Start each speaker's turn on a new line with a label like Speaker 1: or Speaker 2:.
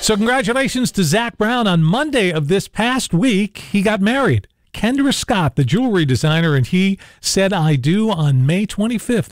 Speaker 1: So congratulations to Zach Brown. On Monday of this past week, he got married. Kendra Scott, the jewelry designer, and he said I do on May 25th.